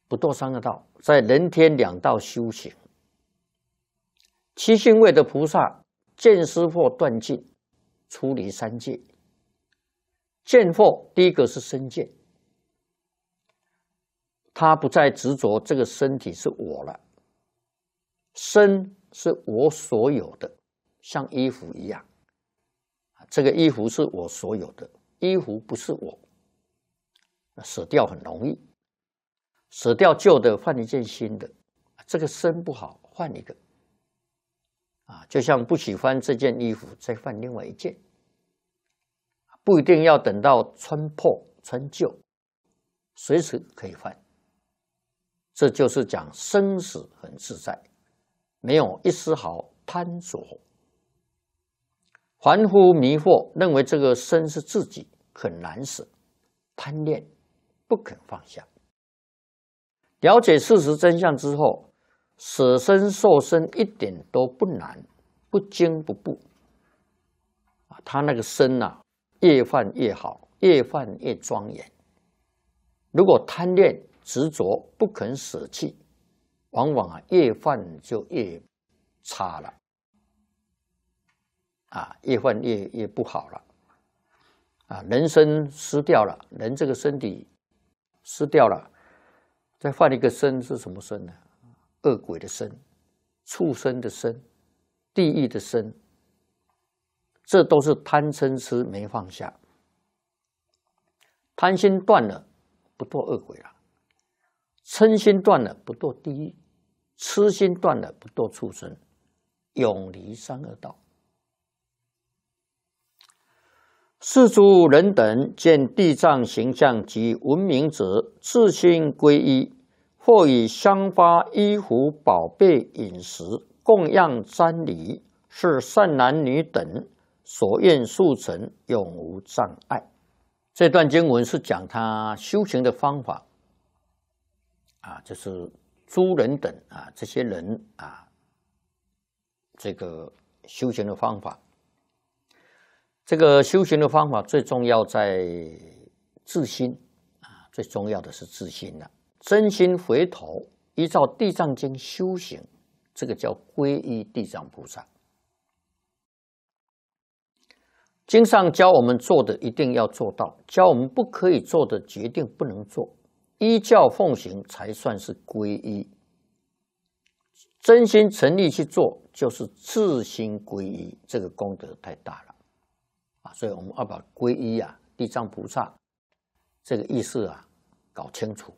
不堕三恶道，在人天两道修行。七星位的菩萨见思惑断尽，出离三界。见惑第一个是身见，他不再执着这个身体是我了，身是我所有的，像衣服一样，这个衣服是我所有的，衣服不是我，舍掉很容易，舍掉旧的换一件新的，这个身不好换一个，就像不喜欢这件衣服再换另外一件，不一定要等到穿破穿旧，随时可以换。这就是讲生死很自在，没有一丝毫贪着。凡夫迷惑，认为这个身是自己，很难舍，贪恋不肯放下。了解事实真相之后，舍身受身一点都不难，不惊不怖。他那个身越换越好，越换越庄严。如果贪恋执着不肯舍弃，往往越换就越差了，越换越不好了，人生失掉了，人这个身体失掉了，再换一个身是什么身呢？恶鬼的身、畜生的身、地狱的身，这都是贪嗔痴没放下。贪心断了，不堕恶鬼了；嗔心断了，不堕地狱；痴心断了，不堕畜生，永离三恶道。世诸人等见地藏形象及闻名者，自心皈依，或以香花、衣服、宝贝、饮食供养瞻礼，是善男女等所愿速成，永无障碍。这段经文是讲他修行的方法，就是诸人等这些人这个修行的方法。这个修行的方法最重要在自心最重要的是自心了。真心回头，依照《地藏经》修行，这个叫皈依地藏菩萨。经上教我们做的一定要做到，教我们不可以做的决定不能做，依教奉行才算是皈依。真心诚意去做，就是自心皈依，这个功德太大了所以我们要把皈依地藏菩萨这个意思搞清楚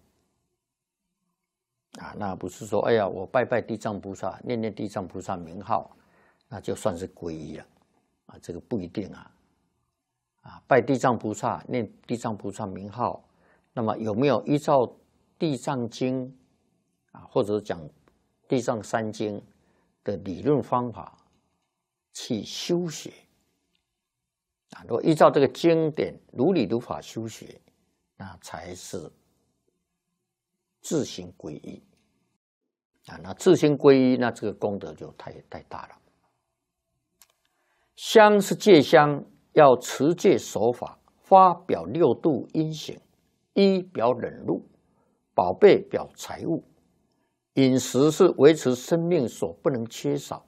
那不是说哎呀我拜拜地藏菩萨，念念地藏菩萨名号，那就算是皈依了这个不一定拜地藏菩萨，念地藏菩萨名号，那么有没有依照地藏经或者讲地藏三经的理论方法去修学如果依照这个经典如理如法修学，那才是自心皈依那自心皈依，那这个功德就太大了。香是戒香，要持戒守法，花表六度因行，衣表忍辱，宝贝表财物，饮食是维持生命所不能缺少。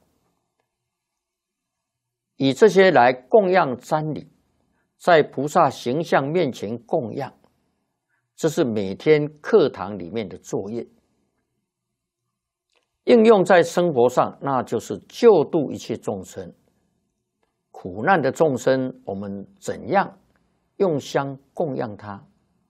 以这些来供养瞻礼，在菩萨形象面前供养，这是每天课堂里面的作业。应用在生活上，那就是救度一切众生。苦难的众生，我们怎样用香供养他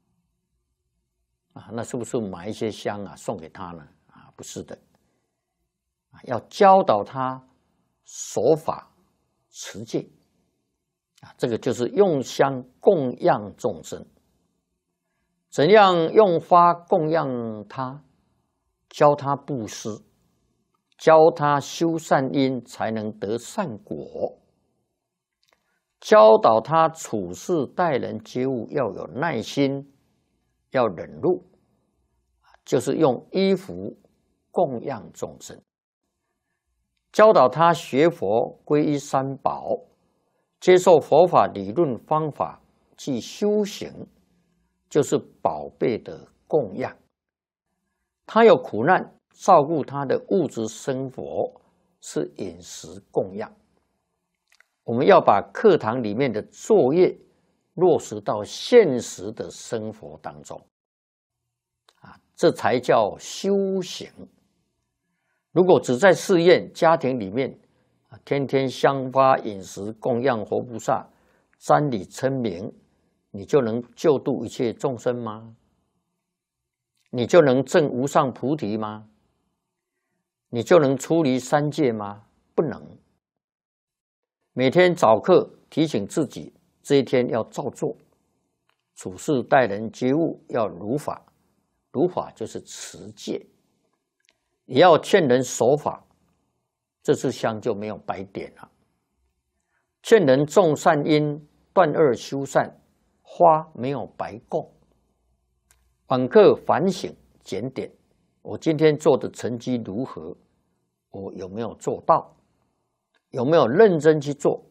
那是不是买一些香送给他呢不是的要教导他守法持戒这个就是用香供养众生。怎样用花供养他，教他布施，教他修善因才能得善果，教导他处事待人接物要有耐心，要忍辱，就是用衣服供养众生。教导他学佛皈依三宝，接受佛法理论方法去修行，就是宝贝的供养。 他有苦难，照顾他的物质生活是饮食供养。我们要把课堂里面的作业落实到现实的生活当中，这才叫修行。如果只在寺院、家庭里面，天天香花饮食供养活菩萨，瞻礼称名，你就能救度一切众生吗？你就能证无上菩提吗？你就能出离三界吗？不能。每天早课提醒自己，这一天要照做，处事待人接物要如法，如法就是持戒，也要劝人守法，这支香就没有白点了。劝人种善因，断恶修善，花没有白供。晚课反省检点，我今天做的成绩如何？我有没有做到？有没有认真去做？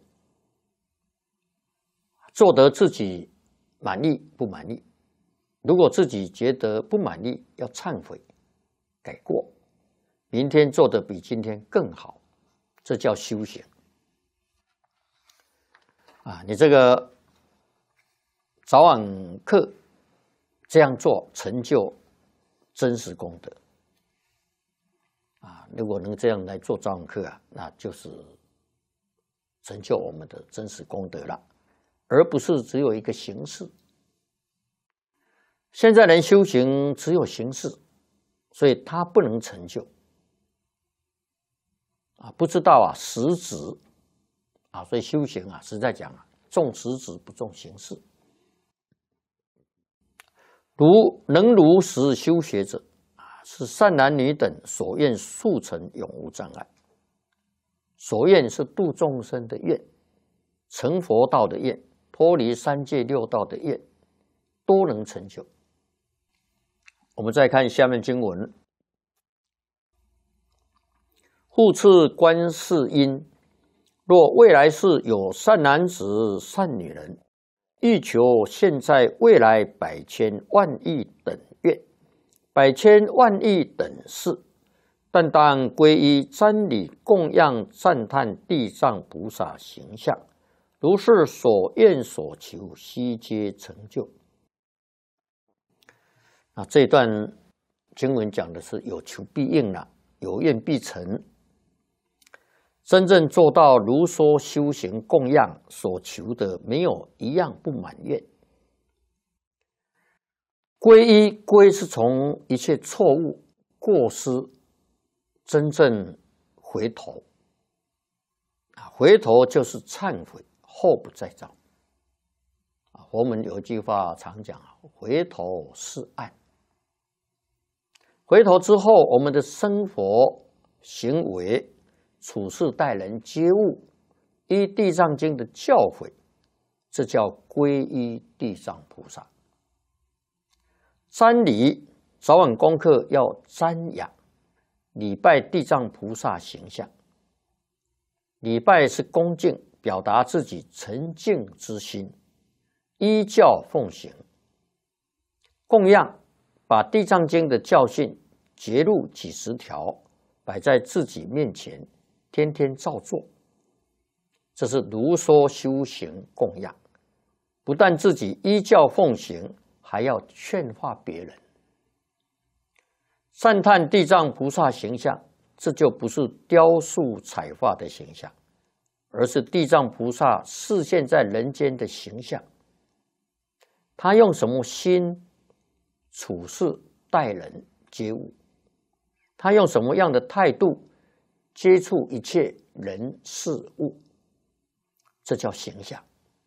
做得自己满意不满意？如果自己觉得不满意，要忏悔改过，明天做得比今天更好，这叫修行。你这个早晚课这样做，成就真实功德。如果能这样来做早晚课那就是成就我们的真实功德了，而不是只有一个形式。现在人修行只有形式，所以他不能成就不知道实质所以修行实在讲重实质不重形式。能如实修学者是善男女等所愿速成，永无障碍。所愿是度众生的愿，成佛道的愿，脱离三界六道的愿，都能成就。我们再看下面经文：复次观世音，若未来世有善男子、善女人，欲求现在未来百千万亿等愿，百千万亿等事，但当皈依瞻礼供养赞叹地藏菩萨形象，如是所愿所求，悉皆成就。这段经文讲的是有求必应了，有愿必成。真正做到如说修行供养所求的，没有一样不满愿。皈是从一切错误过失真正回头，回头就是忏悔，后不再造。佛门有一句话常讲回头是岸。回头之后，我们的生活行为处事待人接物依地藏经的教诲，这叫皈依地藏菩萨。瞻礼早晚功课要瞻仰礼拜地藏菩萨形象，礼拜是恭敬，表达自己诚敬之心，依教奉行。供养把地藏经的教训节录几十条摆在自己面前，天天照做，这是如说修行供养。不但自己依教奉行，还要劝化别人。赞叹地藏菩萨形象，这就不是雕塑彩画的形象，而是地藏菩萨示现在人间的形象。他用什么心处事待人接物？他用什么样的态度接触一切人事物？这叫形象。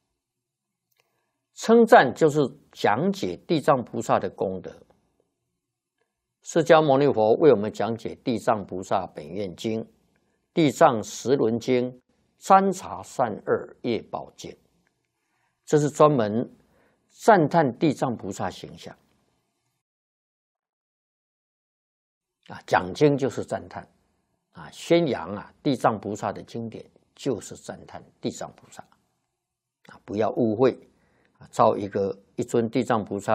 称赞就是讲解地藏菩萨的功德。释迦牟尼佛为我们讲解地藏菩萨本愿经、地藏十轮经、三茶善恶业报经，这是专门赞叹地藏菩萨形象。讲经就是赞叹，宣扬地藏菩萨的经典就是赞叹地藏菩萨，不要误会，造一尊地藏菩萨